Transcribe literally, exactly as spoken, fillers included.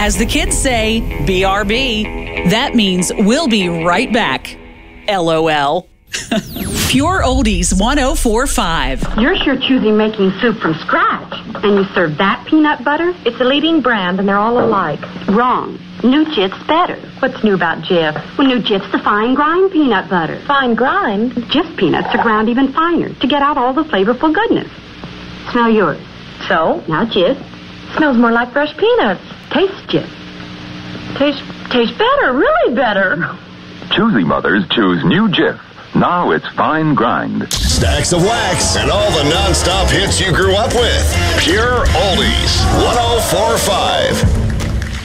As the kids say, B R B. That means we'll be right back. L O L. Pure Oldies one oh four point five. You're sure choosing making soup from scratch. And you serve that peanut butter? It's a leading brand, and they're all alike. Wrong. New Jif's better. What's new about Jif? Well, New Jif's the fine grind peanut butter. Fine grind? Jif peanuts are ground even finer to get out all the flavorful goodness. Smell yours. So? Now Jif. Smells more like fresh peanuts. Taste Jif. Tastes, tastes better, really better. Choosy mothers choose New Jif. Now it's fine grind. Stacks of wax and all the non-stop hits you grew up with. Pure Oldies one oh four point five.